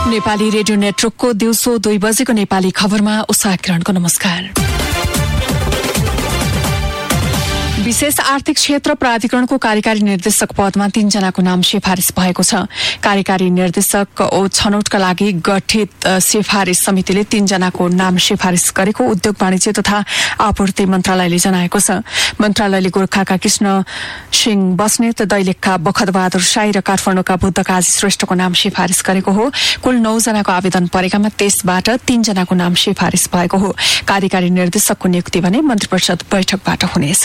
Nepali radio नेटवर्कको दिउँसो 2 बजेको नेपाली खबरमा उषा किरणको नमस्कार। विशेष आर्थिक क्षेत्र प्राधिकरणको कार्यकारी निर्देशक पदमा 3 जनाको नाम सिफारिश भएको छ। कार्यकारी निर्देशक छनौटका लागि गठित सिफारिश समितिले 3 जनाको नाम सिफारिश गरेको उद्योग वाणिज्य तथा आपूर्ति मन्त्रालयले जनाएको छ। मन्त्रालयले गोरखाका कृष्ण सिंह बस्नेत, दैलेखका बखतबहादुर साई र काठमाडौँका बुद्धकाजी श्रेष्ठको नाम सिफारिश गरेको हो। कुल 9 जनाको आवेदन परेकामा त्यसबाट 3 जनाको नाम सिफारिश भएको हो। कार्यकारी निर्देशकको नियुक्ति भने मन्त्रीपरिषद बैठकबाट हुनेछ।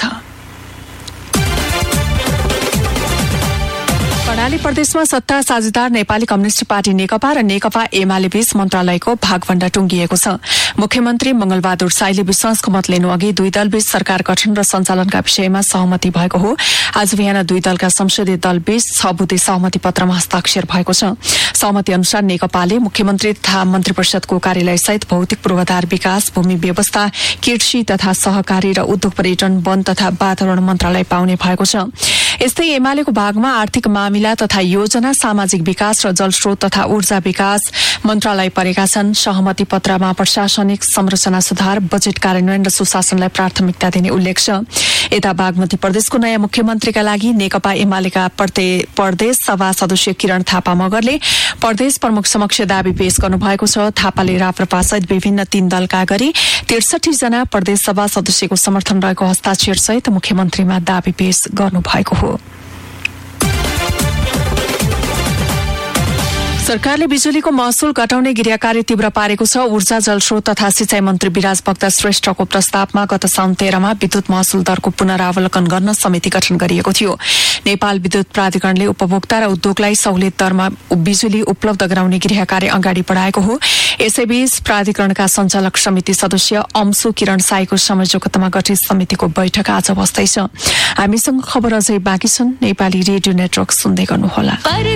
कर्णाली प्रदेशमा सत्ता साझेदार नेपाली कम्युनिष्ट पार्टी नेकपा र नेकपा एमाले बीच मन्त्रालयको भागभण्डा टुंगिएको छ। मुख्यमन्त्री मंगलबहादुर साईले विश्वासको मत लिनु अघि 2 दलबीच सरकार गठन र सञ्चालनका विषयमा सहमति भएको हो। आज बिहान 2 दलका संसदीय दलबीच 6 बुँदे सहमति पत्रमा हस्ताक्षर भएको छ। सहमति अनुसार नेकपाले मुख्यमन्त्री तथा मन्त्रीपरिषदको कार्यालय सहित भौतिक पूर्वाधार विकास, भूमि व्यवस्था, कृषि तथा सहकारी र उद्योग, पर्यटन, वन तथा वातावरण मन्त्रालय पाउने भएको छ। यस्तै एमालेको भागमा आर्थिक मामिला तथा योजना, सामाजिक विकास र जलस्रोत तथा ऊर्जा विकास मन्त्रालय परेका छन्। सहमति पत्रमा प्रशासनिक संरचना सुधार, बजेट कार्यान्वयन र सुशासनलाई प्राथमिकता दिने उल्लेख छ। यता बागमती प्रदेशको नयाँ मुख्यमन्त्रीका लागि नेकपा एमालेका प्रदेश सभा सदस्य किरण थापा मगरले प्रदेश प्रमुख समक्ष दावी पेश गर्नुभएको छ। थापाले राप्रपा सहित विभिन्न 3 दलका गरी 63 जना प्रदेश सभा सदस्यको समर्थन रहेको हस्ताक्षर सहित मुख्यमन्त्रीमा दावी पेश गर्नुभएको हो। सरकारले बिजुलीको महसुल घटाउने गिरियाकार्य तीव्र पारेको छ। ऊर्जा, जलस्रोत तथा सिंचाई मन्त्री विराज बक्ता श्रेष्ठको प्रस्तावमा गत साउन 13 मा विद्युत महसुल दरको पुनरावलोकन गर्न समिति गठन गरिएको थियो। नेपाल विद्युत प्राधिकरणले उपभोक्ता र उद्योगलाई सहुलियत दरमा बिजुली उपलब्ध गराउने गिरियाकार्य अगाडि बढाएको हो। यसैबीच प्राधिकरणका सञ्चालक समिति सदस्य अंशु किरण साईको संयोजकतामा गठित समितिको बैठक आज बस्दैछ। हामीसँग खबर अझै बाँकी छन्। नेपाली रेडियो नेटवर्क सुन्दै गर्नुहोला।